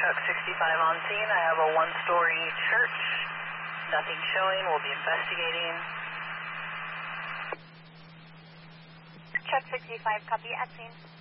Truck 65 on scene. I have a one-story church. Nothing showing. We'll be investigating. Truck 65, copy, at scene.